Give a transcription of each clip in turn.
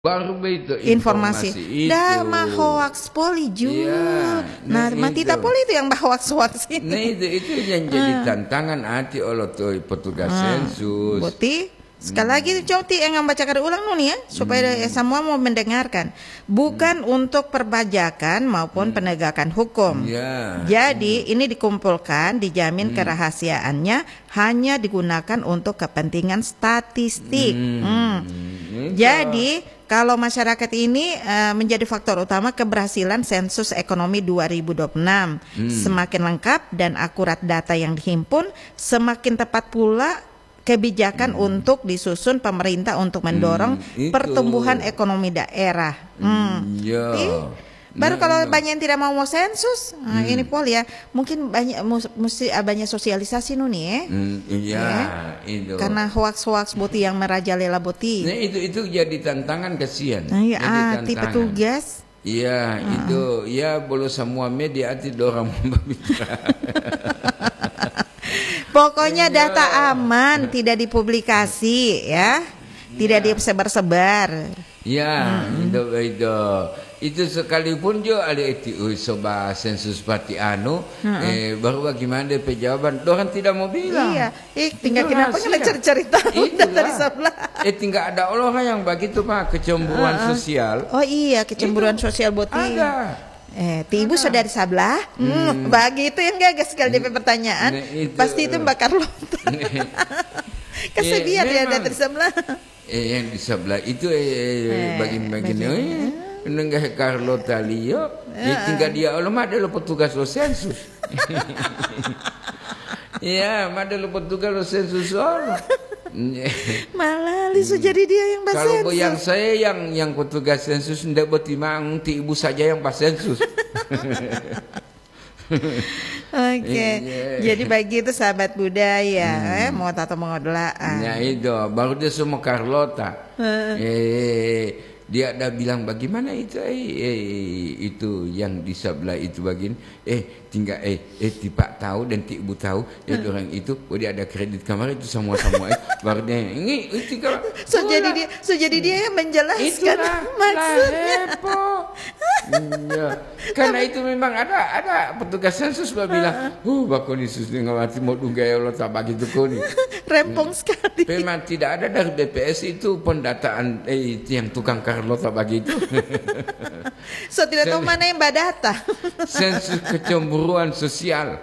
baru itu informasi itu. Dah mah hoax poli juga. Iya, nah mati tak poli itu yang bah hoax ini. Nah itu yang jadi tantangan hati oleh petugas sensus. Boti sekali lagi Coti yang membacakan ulang nih ya supaya semua mau mendengarkan. Bukan untuk perpajakan maupun penegakan hukum. Ya. Jadi ini dikumpulkan, dijamin kerahasiaannya hanya digunakan untuk kepentingan statistik. Jadi kalau masyarakat ini menjadi faktor utama keberhasilan sensus ekonomi 2026. Semakin lengkap dan akurat data yang dihimpun, semakin tepat pula kebijakan untuk disusun pemerintah untuk mendorong pertumbuhan ekonomi daerah. Baru kalau banyak yang tidak mau sensus, ini Pol ya, mungkin mesti banyak sosialisasi nih ya. Itu. Karena hoax boti yang merajalela boti. Nah itu jadi tantangan kasihan. Jadi petugas. Iya itu ya boleh semua media orang berbicara. Pokoknya data aman, tidak dipublikasi ya, tidak disebar-sebar. Ya, itu sekalipun juga ada itu sobat sensus parti baru bagaimana pejabat, orang tidak mau bilang. Iya, tinggal kenapa cerita dari sebelah. Tinggal ada orang yang begitu Pak, kecemburuan sosial. Oh iya, kecemburuan sosial boti. Ada. Ibu saudari sebelah, bagi itu yang gagas sekali DP pertanyaan, pasti itu Mbak Carlota. Kasih biar dia dari sebelah. Yang di sebelah itu bagi nenggah Carlota Lio, tinggal dia ada lo petugas lo sensus. Ya, ada lo petugas lo sensus Malah lisu jadi dia yang bahas sensus. Kalau yang saya yang petugas sensus ndak betimang ti ibu saja yang bahas sensus. Oke. Jadi bagi itu sahabat budaya, mau tato mengodelaan. Ya itu, baru dia semua Carlota. Dia ada bilang bagaimana itu itu yang di sebelah itu bagian tinggal tipak tahu dan ti ibu tahu orang itu dia ada kredit kamar itu semua baru dia ini tinggal jadi dia yang menjelaskan maksudnya. Karena itu memang ada petugas sensus bilang bakoni sus dengan mati mau dungai Allah tak begitu koni rempong sekali. Memang tidak ada dari BPS itu pendataan yang tukang Carlota begitu. So tidak tahu mana yang data. Sensus kecemburuan sosial.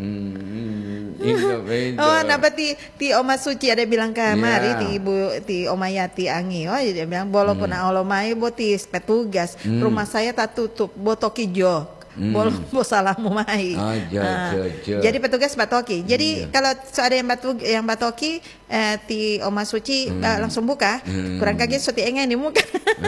Napa ti Oma Suci ada bilang kamari ti ibu ti Oma Yati Angi. Dia bilang walaupun Allah mai boti petugas rumah saya tak tutup botoki jo. Boleh salamu mai. Jadi petugas batoki. Jadi kalau ada yang batoki ti Oma Suci langsung buka. Kurang kaget so ti engen di muka.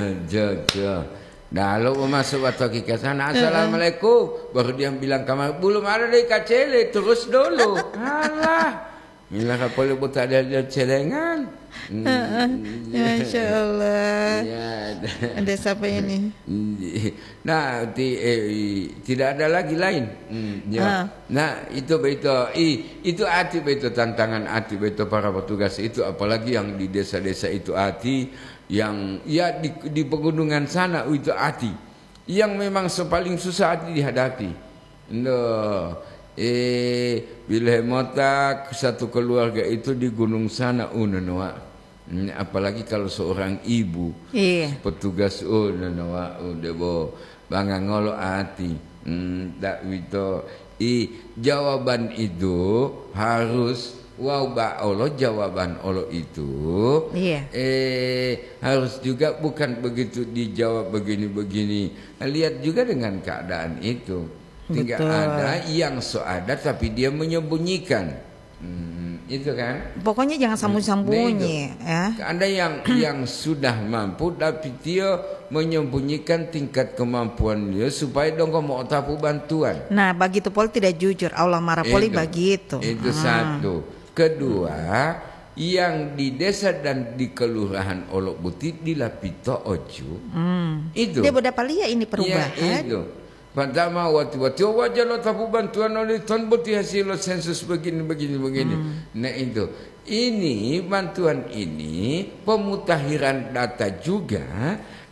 Nah, lo masuk batoki ke sana, assalamualaikum. Baru dia bilang kamar belum ada dari kacele, terus dulu. Alah. Bila kapal ibu tak ada celengan. Masya Allah. Ada siapa ini? Nah, tidak ada lagi lain. Nah, itu hati itu tantangan hati itu para petugas itu, apalagi yang di desa-desa itu hati, yang ya di pegunungan sana itu hati, yang memang paling susah hati dihadapi. Bila motak satu keluarga itu di gunung sana apalagi kalau seorang ibu petugas udah bangang ngolo hati tak wito jawaban itu harus Allah jawaban Allah itu harus juga bukan begitu dijawab begini-begini. Lihat juga dengan keadaan itu. Tinggal ada yang ada tapi dia menyembunyikan. Itu kan. Pokoknya jangan sambung-sambunyi ya. Ada yang sudah mampu tapi dia menyembunyikan tingkat kemampuan dia supaya dong mau tapu bantuan. Nah, begitu poli tidak jujur. Allah marah poli begitu. Itu satu. Kedua, yang di desa dan di kelurahan Olok Buti di Lapito Oju. Itu. Dia berapa lihat ini perubahan? Ya, itu. Pertama waktu wajah lo tapu bantuan oleh Tuan Buti hasil sensus begini. Nah itu ini bantuan ini pemutahiran data juga